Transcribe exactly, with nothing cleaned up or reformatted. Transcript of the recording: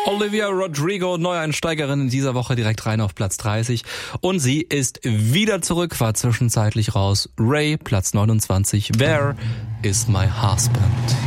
Olivia Rodrigo, Neueinsteigerin in dieser Woche, direkt rein auf Platz dreißig. Und sie ist wieder zurück, war zwischenzeitlich raus. Ray, Platz neunundzwanzig. Where is my husband?